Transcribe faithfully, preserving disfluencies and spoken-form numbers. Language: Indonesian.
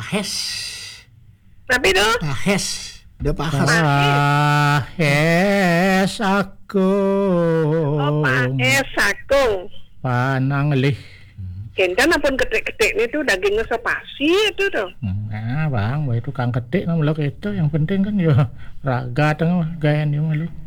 Pahes. Tapi tuh Pahes. Udah pahas. Pahes aku. oh paes sakung. Pananglih. Kencan apun ketik-ketik itu dagingnya sepasi itu tuh. Nah bang, itu kang ketik namanya itu yang penting kan ya raga tengah gaya nih malu.